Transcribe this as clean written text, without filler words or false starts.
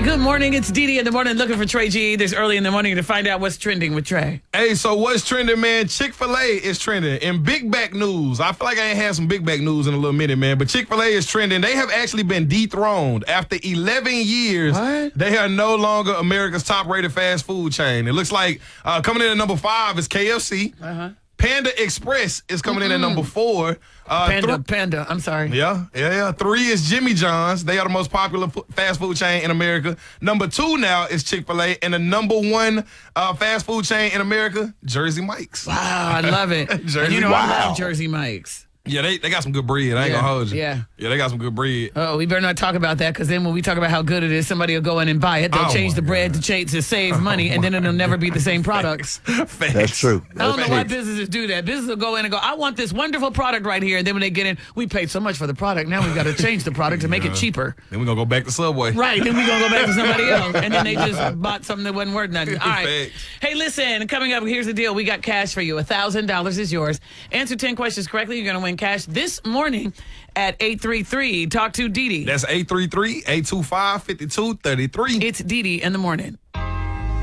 good morning. It's Dee Dee in the morning looking for Trey G. This early in the morning to find out what's trending with Trey. Hey, so what's trending, man? Chick-fil-A is trending. In Big Back news, I feel like I ain't had some Big Back news in a little minute, man, but Chick-fil-A is trending. They have actually been dethroned. After 11 years, they are no longer America's top-rated fast food chain. It looks like coming in at number 5 is KFC. Panda Express is coming in at number 4. Panda. I'm sorry. Yeah. 3 is Jimmy John's. They are the most popular fast food chain in America. Number 2 now is Chick-fil-A. And the number 1 fast food chain in America, Jersey Mike's. Wow, I love it. Jersey I love Jersey Mike's. Yeah, they got some good bread. I ain't gonna hold you. Yeah, they got some good bread. Oh, we better not talk about that, because then when we talk about how good it is, somebody will go in and buy it. They'll change the bread to save money, and then it'll never be the same products. That's true. I don't know why businesses do that. Businesses will go in and go, I want this wonderful product right here. And then when they get in, we paid so much for the product. Now we've got to change the product to make it cheaper. Then we're going to go back to Subway. Right. Then we're going to go back to somebody else. And then they just bought something that wasn't worth nothing. All right. Hey, listen, coming up, here's the deal. We got cash for you. $1,000 is yours. Answer 10 questions correctly. You're going to win cash this morning at 833. Talk to Dee Dee. That's 833-825-5233. It's Dee Dee in the morning.